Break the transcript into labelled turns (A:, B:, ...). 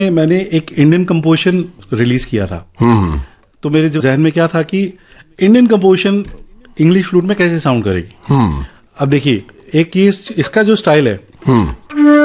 A: मैंने एक Indian composition release किया था। तो मेरे जहन में क्या था कि इंडियन कंपोजिशन इंग्लिश फ्लूट में कैसे साउंड करेगी। अब देखिए, एक ये इसका जो स्टाइल है